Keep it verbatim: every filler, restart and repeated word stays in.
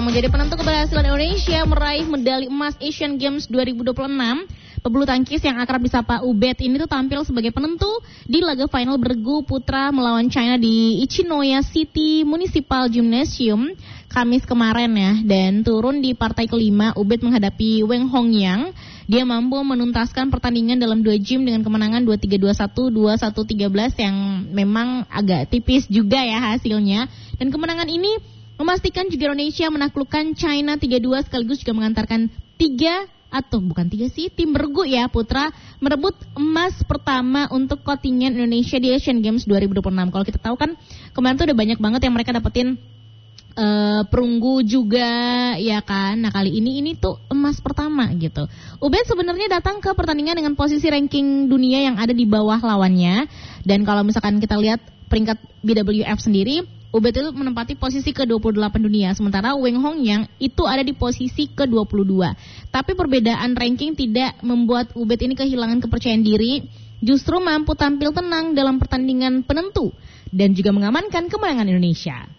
menjadi penentu keberhasilan Indonesia meraih medali emas Asian Games dua ribu dua puluh enam. Pebulu tangkis yang akrab disapa Ubed ini tuh tampil sebagai penentu di laga final bergu putra melawan China di Ichinoya City Municipal Gymnasium Kamis kemarin ya. Dan turun di partai kelima, Ubed menghadapi Weng Hongyang. Dia mampu menuntaskan pertandingan dalam dua game dengan kemenangan dua tiga dua satu, dua satu tiga belas yang memang agak tipis juga ya hasilnya. Dan kemenangan ini memastikan juga Indonesia menaklukkan China tiga dua sekaligus juga mengantarkan tiga atau bukan tiga sih, tim bergu ya putra merebut emas pertama untuk kontingen Indonesia di Asian Games dua ribu dua puluh enam. Kalau kita tahu kan kemarin tuh udah banyak banget yang mereka dapetin uh, perunggu juga ya kan. Nah kali ini ini tuh emas pertama gitu. Ubed sebenarnya datang ke pertandingan dengan posisi ranking dunia yang ada di bawah lawannya. Dan kalau misalkan kita lihat peringkat B W F sendiri, Ubed itu menempati posisi ke dua puluh delapan dunia, sementara Weng Hongyang itu ada di posisi ke dua puluh dua. Tapi perbedaan ranking tidak membuat Ubed ini kehilangan kepercayaan diri, justru mampu tampil tenang dalam pertandingan penentu dan juga mengamankan kemenangan Indonesia.